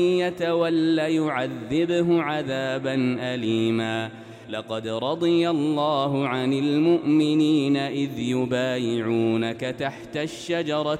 يتول يعذبه عذابا أليما لقد رضي الله عن المؤمنين إذ يبايعونك تحت الشجرة